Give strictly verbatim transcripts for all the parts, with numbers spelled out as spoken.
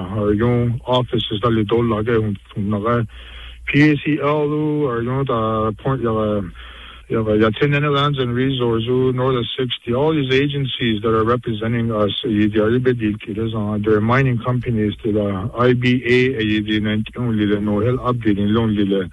har yung offices da li dol lage hun naga P A C L or yung da point ya ya ya Tinene Lands and Resources, Northern sixty, all these agencies that are representing us, they're mining companies to the I B A, only the no hell updating only the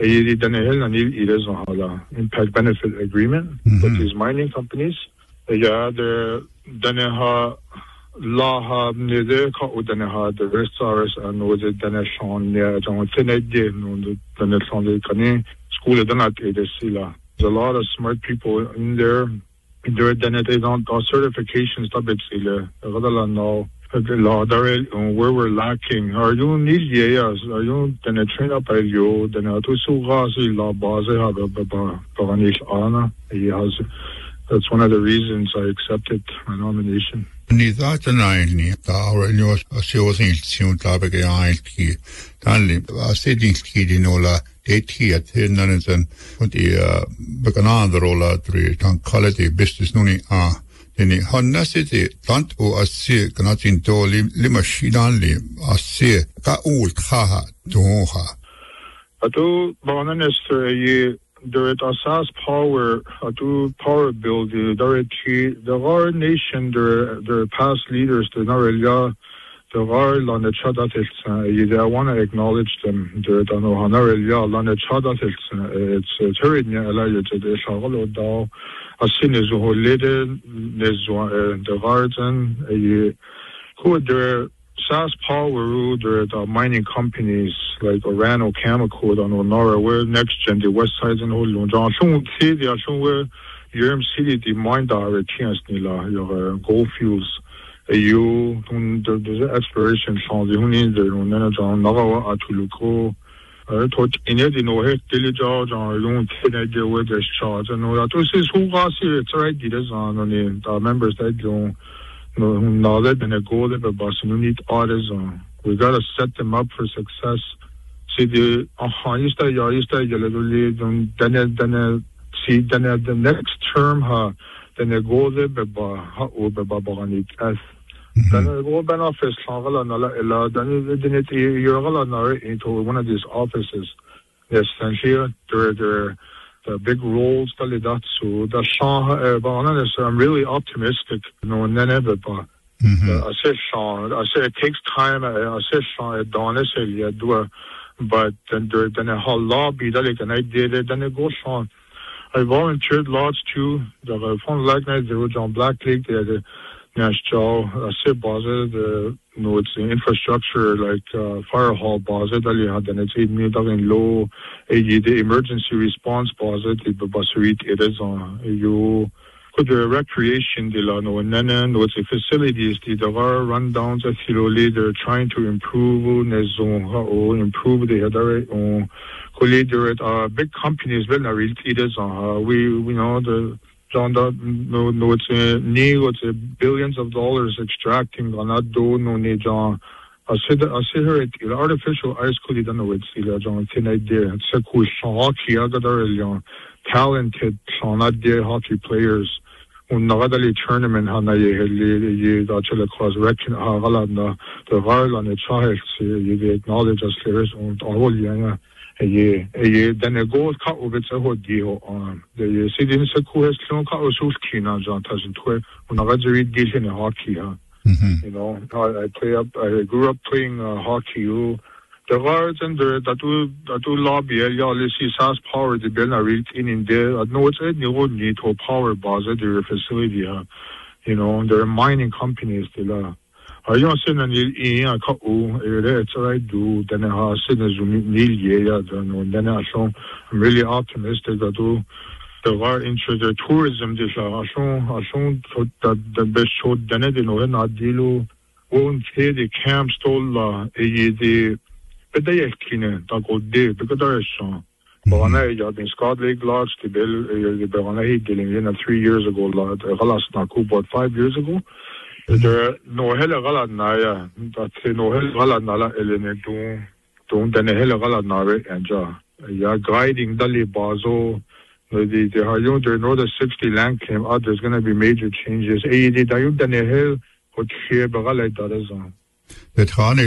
impact benefit agreement with these mining companies. Yeah, they're done ha law ha neither caught done ha the restaurants and was it done Sean yeah John Tinede no done Sean the Kane school done at Edesila. There's a lot of smart people in there. They're done they don't certifications to bit sila. Rather now the law there where we're lacking. Are you need yes? Are you done train up by you? Then to sugazi law base have a Pavanish Anna. He has. That's one of the reasons I accepted my nomination. Ni that nine our new association soon topic I key. Danly a setting key dinola eight here at ten and what the Bacananda roller three tan quality business nuni ah then Honna city tant or a sea cannot in to limashidanly a sea ka old haha doha. I do Bananas ye there is asas power, uh, do power build, there is there are nation, there there are past leaders, there are there are on the chadatils. I want to acknowledge them. There don't know how on the chadatils. It's it's very near allied to the Charlotte Dow. As soon as you hold it, there's the garden. Who there? S A S Power, there are mining companies like Orano Chemical, and Nora, where next gen, the West Side and all John Shung City, where Yerm City, the mine direct chance, Nila, your gold fuels. You, there's exploration, Sean, the Hunin, the Nanajan, Nava, Atuluko. I thought in it, you know, head diligence, or you don't think idea where there's charge. And all that. This is who got here, it's right, it is on the members that don't. No, they've been a goal of a bus, and we need orders on. We got to set them up for success. See, the, uh, you stay, you stay, you literally, then, then, see, then the next term, ha, then they go there, but, ha, over, but, but, on it, as, then they go back office, then, then, you're into one of these offices. Yes, and here, they're, they're, the big roles that that so the Sean uh, I'm really optimistic, you know, and then ever but I say Sean I say it takes time I say Sean don't say yeah do but then there then a whole lobby that like and I did it then it goes Sean. I volunteered lots too. The phone like night there was John Black Lake there the National I say Basel the you know it's the infrastructure like uh, fire hall Basel that you had and it's eight million low the emergency response positive but it is on you could the recreation de la no and then what's the facilities the are rundowns at slowly they're trying to improve improve the other colleague uh big companies well not really it is on we we know the John no no it's a new it's a billions of dollars extracting on that do no need John I said I said her it artificial ice could don't know it's the John tonight there it's a cool hockey I got a talented talented hockey players on the tournament how they you actually cause reckon how the the Ireland the child you acknowledge as players on all young yeah yeah then a goal cut over it's a whole deal on the city in a cool strong cut was so keen on John doesn't twelve when I got to read this in a hockey huh. Mm-hmm. You know, I, I play up. I grew up playing uh, hockey. You, the guards and the that do that do lobby. Yeah, let's see. S A S Power the bill. I read in there. I know it's a new need to power base at their facility. Uh, you know, there are mining companies. Still, are you saying that you in a couple? It's alright. Do then I said as you need yeah. Then I show. I'm really optimistic that do. There are into the tourism declaration, that the best showed then it in a deal won't say the camp stole a the but they clean that go there because there is some. But when I got in Scott Lake Lodge, the bill, the Berona dealing in three years ago, last about five years ago. There no hella galadnaya, that's no hella galadnala element to don't then a hella galadnare and ja. Yeah, guiding Dali Bazo. The the Hayon there know the sixty land came out. There's going to be major changes. Eh, the Dayon Daniel, what here, but like that is on.